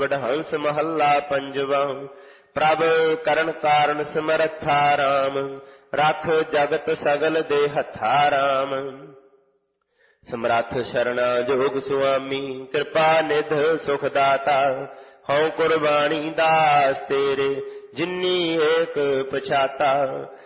ਵਡਹੰਸ ਮਹੱਲਾ ਪੰਜਵਾਂ। ਪ੍ਰਭ ਕਰਨ ਕਾਰਨ ਸਮਰੱਥਾ ਰਾਮ, ਰਖ ਜਗਤ ਸਗਲ ਦੇ ਹੱਥਾ ਰਾਮ। ਸਮਰੱਥ ਸ਼ਰਣਾ ਜੋਗ ਸੁਆਮੀ, ਕਿਰਪਾ ਨਿਧ ਸੁਖ ਦਾਤਾ। ਹਉ ਕੁਰਬਾਨੀ ਦਾਸ ਤੇਰੇ, ਜਿਨੀ ਏਕ ਪਛਾਤਾ।